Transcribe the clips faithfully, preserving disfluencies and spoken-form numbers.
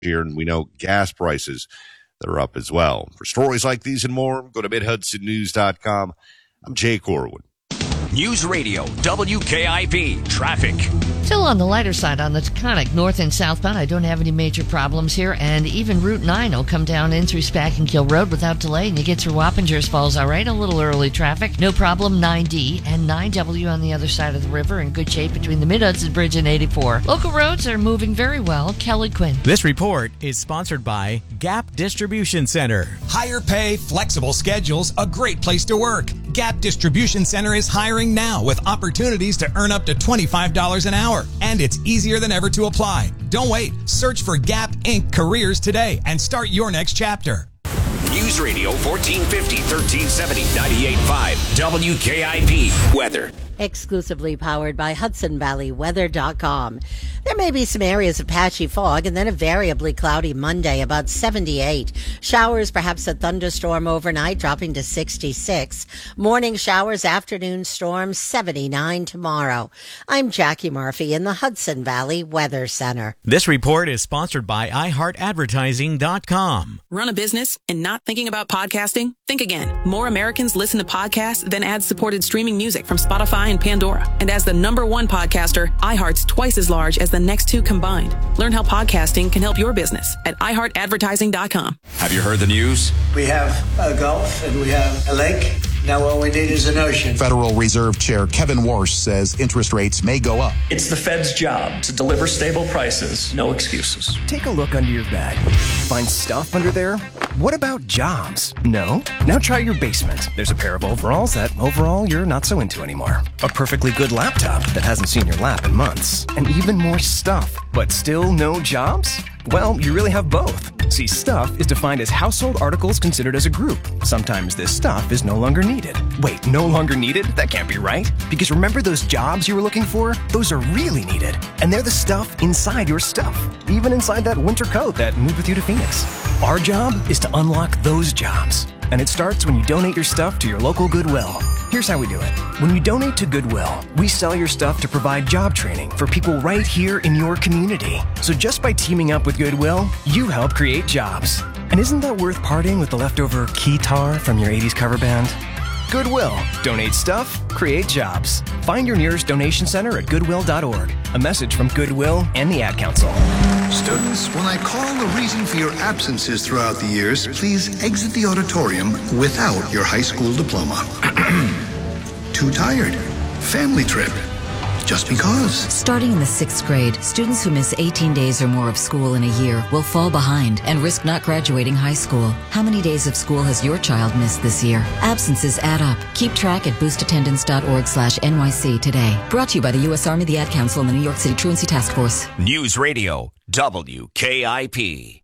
year, and we know gas prices that are up as well. For stories like these and more, go to mid hudson news dot com. I'm Jay Corwood. News Radio, W K I P, traffic. Still on the lighter side on the Taconic, north and southbound. I don't have any major problems here, and even Route nine will come down in through Spackenkill Road without delay, and you get through Wappingers Falls all right. A little early traffic, no problem. nine D and nine W on the other side of the river in good shape between the Mid-Hudson Bridge and eighty-four. Local roads are moving very well. Kelly Quinn. This report is sponsored by Gap Distribution Center. Higher pay, flexible schedules, a great place to work. Gap Distribution Center is hiring now with opportunities to earn up to twenty-five dollars an hour. And it's easier than ever to apply. Don't wait. Search for Gap Incorporated Careers today and start your next chapter. News Radio fourteen fifty, thirteen seventy, ninety-eight point five, W K I P. Weather. Exclusively powered by Hudson Valley Weather dot com. There may be some areas of patchy fog and then a variably cloudy Monday, about seventy-eight. Showers, perhaps a thunderstorm overnight, dropping to sixty-six. Morning showers, afternoon storms, seventy-nine tomorrow. I'm Jackie Murphy in the Hudson Valley Weather Center. This report is sponsored by i heart advertising dot com. Run a business and not thinking about podcasting? Think again. More Americans listen to podcasts than ad-supported streaming music from Spotify and Pandora. And as the number one podcaster, iHeart's twice as large as the next two combined. Learn how podcasting can help your business at i heart advertising dot com. Have you heard the news? We have a Gulf and we have a lake. Now all we need is an ocean. Federal Reserve Chair Kevin Warsh says interest rates may go up. It's the Fed's job to deliver stable prices, no excuses. Take a look under your bag. Find stuff under there? What about jobs? No? Now try your basement. There's a pair of overalls that overall you're not so into anymore. A perfectly good laptop that hasn't seen your lap in months. And even more stuff, but still no jobs? Well, you really have both. See, stuff is defined as household articles considered as a group. Sometimes this stuff is no longer needed. Wait, no longer needed? That can't be right. Because remember those jobs you were looking for? Those are really needed. And they're the stuff inside your stuff. Even inside that winter coat that moved with you to Phoenix. Our job is to unlock those jobs. And it starts when you donate your stuff to your local Goodwill. Here's how we do it. When you donate to Goodwill, we sell your stuff to provide job training for people right here in your community. So just by teaming up with Goodwill, you help create jobs. And isn't that worth parting with the leftover keytar from your eighties cover band? Goodwill. Donate stuff, create jobs. Find your nearest donation center at goodwill dot org. A message from Goodwill and the Ad Council. Students, when I call the reason for your absences throughout the years, please exit the auditorium without your high school diploma. Too tired. Family trip. Just because. Starting in the sixth grade, students who miss eighteen days or more of school in a year will fall behind and risk not graduating high school. How many days of school has your child missed this year? Absences add up. Keep track at boost attendance dot org slash N Y C today. Brought to you by the U S Army, the Ad Council, and the New York City Truancy Task Force. News Radio, W K I P.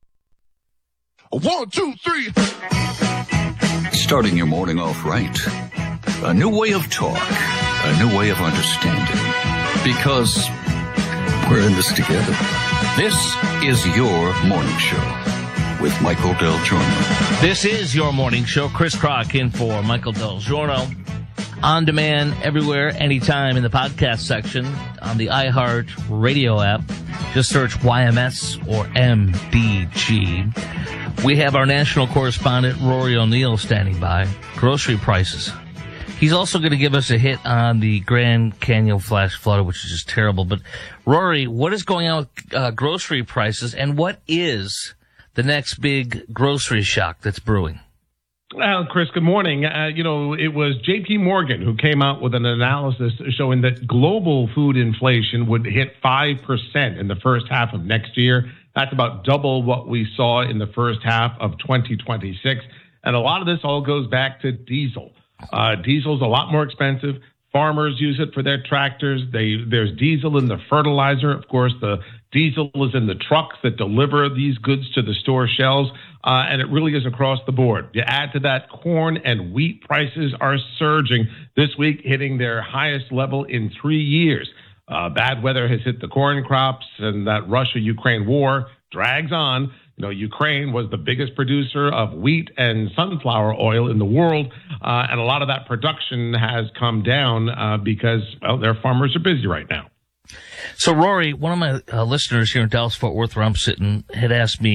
One, two, three. Starting your morning off right. A new way of talk. A new way of understanding. Because we're in this together. This is your morning show with Michael Del Giorno. This is your morning show. Chris Crock in for Michael Del Giorno. On demand, everywhere, anytime in the podcast section on the iHeart Radio app. Just search Y M S or M D G. We have our national correspondent, Rory O'Neill, standing by. Grocery prices. He's also going to give us a hit on the Grand Canyon flash flood, which is just terrible. But, Rory, what is going on with uh, grocery prices, and what is the next big grocery shock that's brewing? Well, Chris, good morning. Uh, you know, it was J P Morgan who came out with an analysis showing that global food inflation would hit five percent in the first half of next year. That's about double what we saw in the first half of twenty twenty-six. And a lot of this all goes back to diesel. Uh, diesel's a lot more expensive. Farmers use it for their tractors. They, there's diesel in the fertilizer. Of course, the diesel is in the trucks that deliver these goods to the store shelves. Uh, and it really is across the board. You add to that, corn and wheat prices are surging this week, hitting their highest level in three years. Uh, bad weather has hit the corn crops, and that Russia-Ukraine war drags on. You know, Ukraine was the biggest producer of wheat and sunflower oil in the world, uh, and a lot of that production has come down uh, because, well, their farmers are busy right now. So, Rory, one of my uh, listeners here in Dallas-Fort Worth, where I'm sitting, had asked me,